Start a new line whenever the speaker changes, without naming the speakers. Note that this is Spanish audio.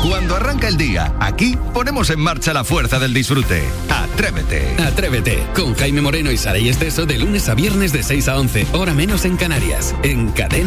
Cuando arranca el día, aquí ponemos en marcha la fuerza del disfrute. Atrévete.
Atrévete, con Jaime Moreno y Saray Esteso de lunes a viernes de 6 a 11, hora menos en Canarias, en Cadena